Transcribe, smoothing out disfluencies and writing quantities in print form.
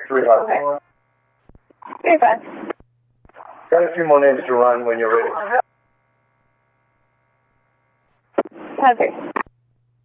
3-5. Okay. 3-5. Got a few more names to run when you're ready. 5-3.